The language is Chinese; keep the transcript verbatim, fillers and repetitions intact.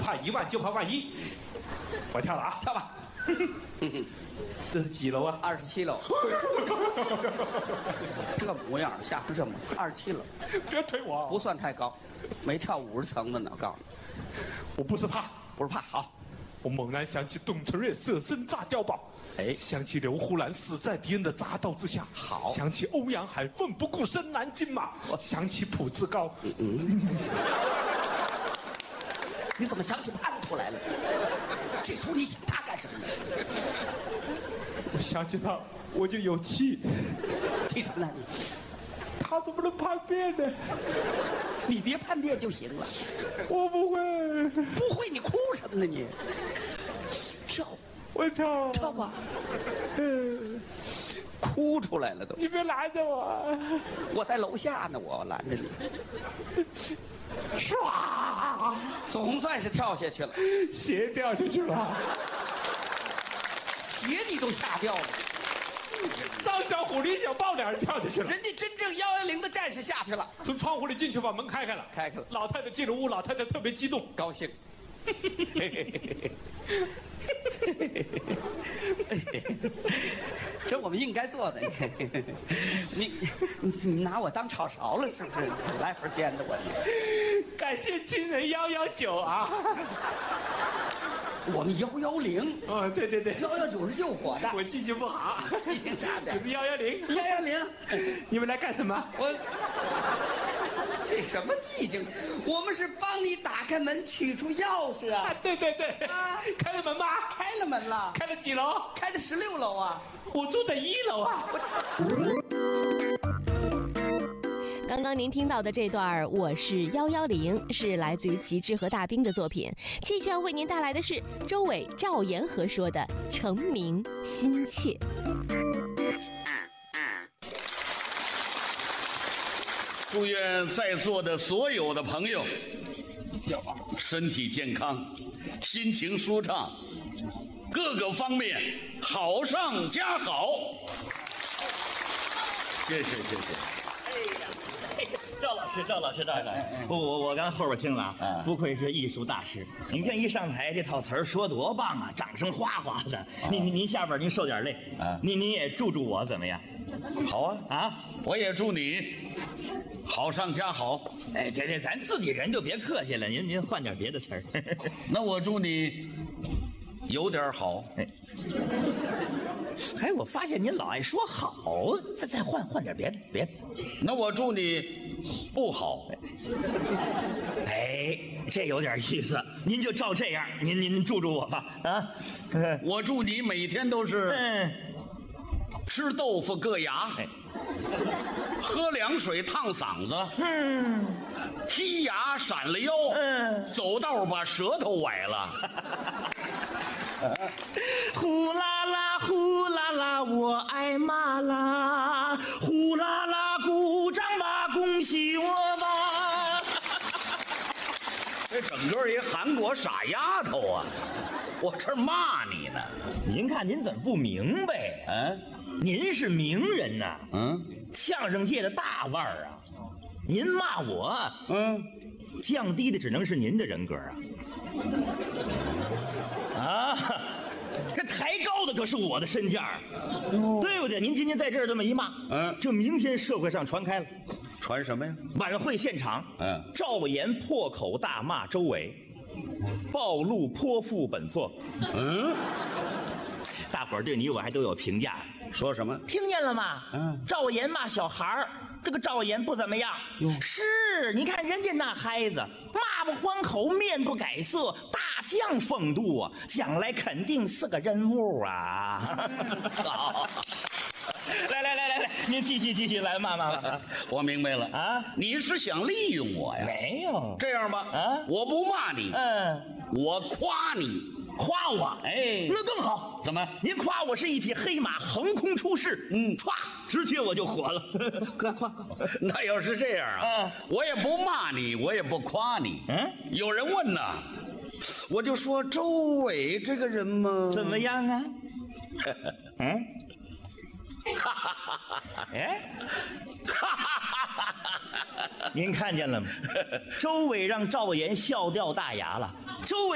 怕一万，就怕万一。我跳了啊， 跳吧。 这是几楼啊？ 二十七楼。这模样下成这么，二十七楼。 别推我， 不算太高，没跳五十层的呢。我告诉你， 我不是怕， 不是怕。好。 我猛然想起董存瑞舍身炸碉堡， 哎， 想起刘胡兰死在敌人的铡刀之下， 好， 想起欧阳海奋不顾身南京马，想起朴志高。嗯嗯、 你怎么想起叛徒来了？这时候你想他干什么呢？ 我想起他，我就有气。 气什么呢你？ 他怎么能叛变呢？ 你别叛变就行了。 我不会， 不会，你哭什么呢你？跳， 我跳， 跳吧。嗯，哭出来了都。 你别拦着我， 我在楼下呢，我拦着你。 唰， 总算是跳下去了， 鞋掉下去了， 鞋你都吓掉了。 张小虎、李小豹俩人跳下去了， 人家真正幺幺零的战士下去了， 从窗户里进去把门开开了， 开开了。 老太太进了屋，老太太特别激动， 高兴。这我们应该做的。你你拿我当炒勺了是不是？来回颠着我你。 感谢亲人幺幺九啊！ 我们幺幺零。 哦，对对对， 幺幺九是救火的。 我记性不好， 记性差点。 我是幺幺零， 幺幺零。 你们来干什么？ 我。这什么记性？我们是帮你打开门，取出钥匙啊！ 啊对对对， 啊， 开了门吗？ 开了门了。 开了几楼？ 开了十六楼啊！ 我住在一楼啊。 刚刚您听到的这段《我是幺幺零》是来自于齐志和大兵的作品。继续要为您带来的是周伟、赵延和说的《成名心切》。 祝愿在座的所有的朋友身体健康，心情舒畅，各个方面好上加好。谢谢谢谢。 哎呀，赵老师，赵老师，赵老师，我我我刚后边听了啊，不愧是艺术大师。您看一上台这套词儿说多棒啊，掌声哗哗的。您您您下边您受点累啊，您您也助助我怎么样？ 好啊啊， 我也祝你好上加好。 哎，别别，咱自己人就别客气了，您您换点别的词儿。 那我祝你有点好。 哎，哎，我发现您老爱说好，再再换换点别的别的。 那我祝你不好。 哎，这有点意思，您就照这样，您您助助我吧啊！ 我祝你每天都是嗯， 吃豆腐硌牙。 哎， 喝凉水烫嗓子， 嗯， 剔牙闪了腰， 嗯， 走道把舌头崴了。 呼啦啦呼啦啦，我爱麻辣，呼啦啦鼓掌吧，恭喜我吧。 这整个一韩国傻丫头啊！我这骂你呢。 您看您怎么不明白？ 嗯， 您是名人呐、啊， 嗯， 相声界的大腕儿啊。您骂我， 嗯， 降低的只能是您的人格啊。啊，这抬高的可是我的身价，哦、对不对？您今天在这儿这么一骂， 嗯， 这明天社会上传开了， 传什么呀？ 晚会现场， 嗯， 赵岩破口大骂周伟，暴露泼妇本色， 嗯， 大伙儿对你我还都有评价， 说什么？ 听见了吗？ 嗯， 赵岩骂小孩儿，这个赵岩不怎么样。是，你看人家那孩子，骂不还口，面不改色，大将风度啊，将来肯定是个人物啊。好，来来来来来，您继续继续来骂骂骂。 我明白了啊， 你是想利用我呀？ 没有， 这样吧， 啊， 我不骂你， 嗯， 我夸你。 夸我， 哎， 那更好。 怎么？ 您夸我是一匹黑马，横空出世，嗯，歘，直接我就火了。夸夸， 那要是这样啊， 嗯， 我也不骂你，我也不夸你。嗯，有人问呢，我就说周伟这个人嘛， 怎么样啊？嗯，哈哈哈哈！哎，哈哈哈哈！您看见了吗？周伟让赵岩笑掉大牙了。周伟。